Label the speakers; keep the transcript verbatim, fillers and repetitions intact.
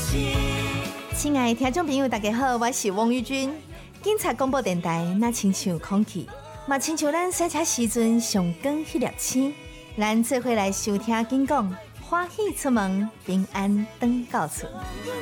Speaker 1: 亲爱的听众朋友，大家好，我是王玉君。警察广播电台那亲像空气，嘛亲像咱洗车时阵上光迄粒星。咱做伙来收听警讲，欢喜出门，平安返到厝。